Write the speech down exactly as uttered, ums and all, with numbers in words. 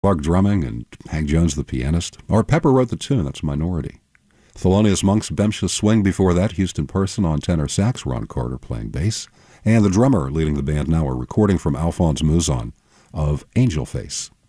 Clark drumming and Hank Jones the pianist. Or Pepper wrote the tune, that's Minority. Thelonious Monk's Bemsha Swing before that, Houston Person on tenor sax, Ron Carter playing bass, and the drummer leading the band now, a recording from Alphonse Mouzon of Angel Face.